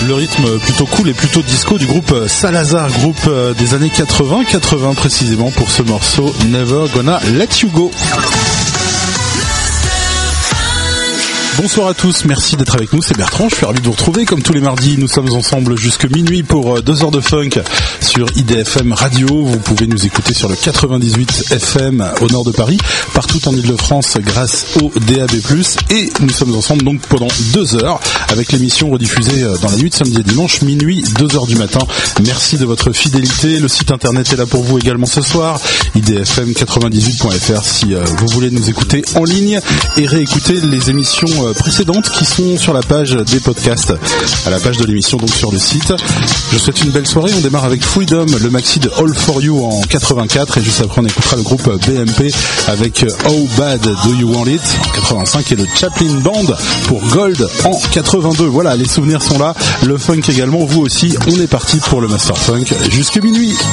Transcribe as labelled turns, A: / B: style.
A: Le rythme plutôt cool et plutôt disco du groupe Salazar, groupe des années 80 précisément pour ce morceau Never Gonna Let You Go. Bonsoir à tous, merci d'être avec nous, c'est Bertrand, je suis ravi de vous retrouver comme tous les mardis, nous sommes ensemble jusque minuit pour 2 heures de funk sur IDFM Radio, vous pouvez nous écouter sur le 98 FM au nord de Paris, partout en Ile-de-France grâce au DAB+, et nous sommes ensemble donc pendant 2 heures avec l'émission rediffusée dans la nuit de samedi et dimanche, minuit, 2 heures du matin. Merci de votre fidélité, le site internet est là pour vous également ce soir, idfm98.fr si vous voulez nous écouter en ligne et réécouter les émissions précédentes qui sont sur la page des podcasts, à la page de l'émission donc sur le site. Je vous souhaite une belle soirée, on démarre avec Freedom, le maxi de All For You en 84 et juste après on écoutera le groupe BMP avec How Bad Do You Want It en 85 et le Chaplin Band pour Gold en 82. Voilà, les souvenirs sont là, le funk également, vous aussi, on est parti pour le Master Funk jusqu'à minuit.